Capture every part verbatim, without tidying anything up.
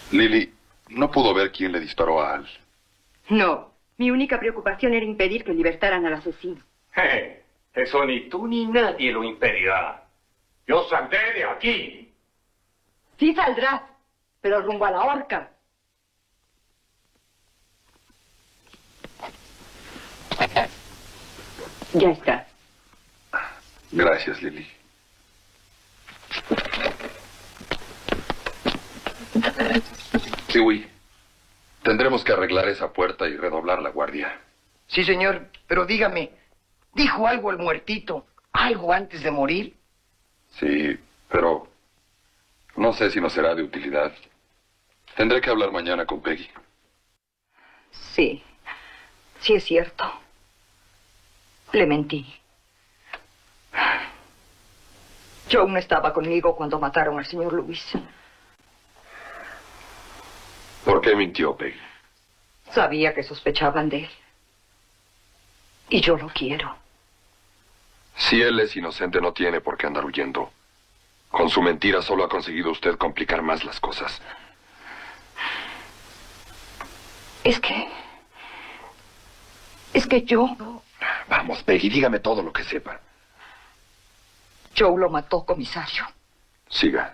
Lily, ¿no pudo ver quién le disparó a Al? No. Mi única preocupación era impedir que libertaran al asesino. Eh, eso ni tú ni nadie lo impedirá. Yo saldré de aquí. Sí saldrás, pero rumbo a la horca. Ya está. Gracias, Lily. Kiwi, tendremos que arreglar esa puerta y redoblar la guardia. Sí, señor, pero dígame, ¿dijo algo el muertito? ¿Algo antes de morir? Sí, pero no sé si nos será de utilidad. Tendré que hablar mañana con Peggy. Sí, sí es cierto. Le mentí. Joe no estaba conmigo cuando mataron al señor Lewis. ¿Por qué mintió, Peggy? Sabía que sospechaban de él. Y yo lo quiero. Si él es inocente, no tiene por qué andar huyendo. Con su mentira solo ha conseguido usted complicar más las cosas. Es que... Es que yo... Vamos, Peggy, dígame todo lo que sepa. Joe lo mató, comisario. Siga.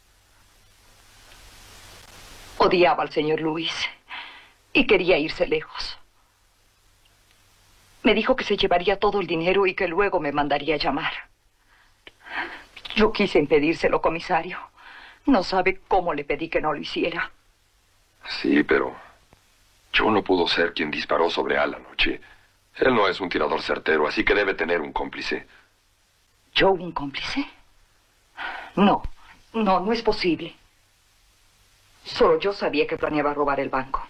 Odiaba al señor Lewis y quería irse lejos. Me dijo que se llevaría todo el dinero y que luego me mandaría llamar. Yo quise impedírselo, comisario. No sabe cómo le pedí que no lo hiciera. Sí, pero Joe no pudo ser quien disparó sobre Al anoche. Él no es un tirador certero, así que debe tener un cómplice. ¿Joe un cómplice? No, no, no es posible. Solo yo sabía que planeaba robar el banco.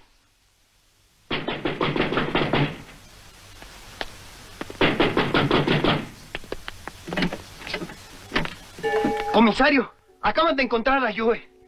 Comisario, acaban de encontrar a Joe.